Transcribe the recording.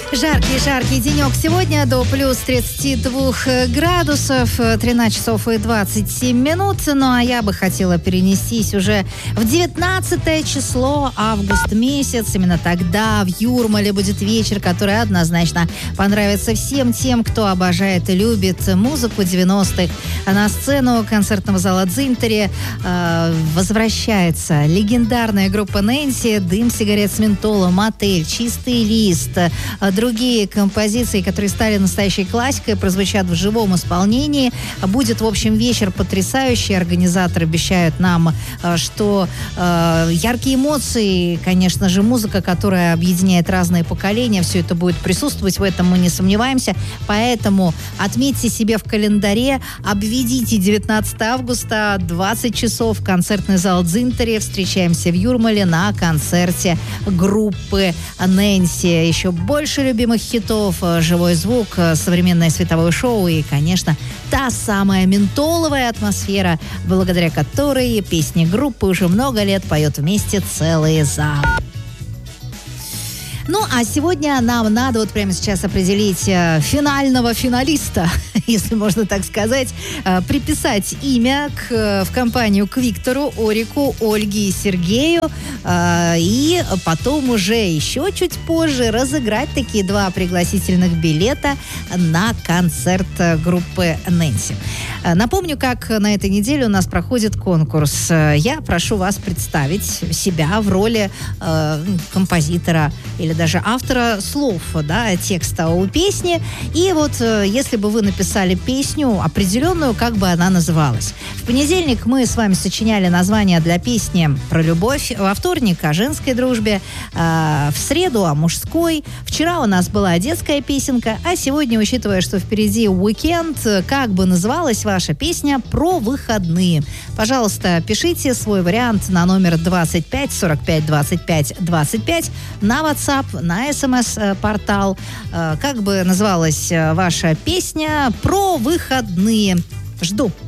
Жаркий денек сегодня до плюс 32 градусов, 13 часов и 27 минут. Ну, а я бы хотела перенестись уже в 19 число, август месяц. Именно тогда в Юрмале будет вечер, который однозначно понравится всем тем, кто обожает и любит музыку 90-х. На сцену концертного зала «Дзинтери» возвращается легендарная группа Нэнси, «Дым сигарет с ментолом», «Мотель», «Чистый лист». Другие композиции, которые стали настоящей классикой, прозвучат в живом исполнении. Будет, в общем, вечер потрясающий. Организаторы обещают нам, что яркие эмоции, конечно же, музыка, которая объединяет разные поколения, все это будет присутствовать, в этом мы не сомневаемся. Поэтому отметьте себе в календаре, обведите 19 августа, 20 часов, концертный зал «Дзинтери». Встречаемся в Юрмале на концерте группы Нэнси. Еще больше любимых хитов, живой звук, современное световое шоу и, конечно, та самая ментоловая атмосфера, благодаря которой песни группы уже много лет поет вместе целый зал. Ну, а сегодня нам надо вот прямо сейчас определить финального финалиста, если можно так сказать, приписать имя в компанию к Виктору, Орику, Ольге и Сергею, и потом уже еще чуть позже разыграть такие 2 пригласительных билета на концерт группы Нэнси. Напомню, как на этой неделе у нас проходит конкурс. Я прошу вас представить себя в роли композитора или даже автора слов, да, текста у песни. И вот если бы вы написали песню определенную, как бы она называлась. В понедельник мы с вами сочиняли название для песни про любовь, во вторник о женской дружбе, в среду о мужской. Вчера у нас была детская песенка, а сегодня, учитывая, что впереди уикенд, как бы называлась ваша песня про выходные? Пожалуйста, пишите свой вариант на номер 25 45 25 25 на WhatsApp, на СМС-портал. Как бы называлась ваша песня про выходные? Жду.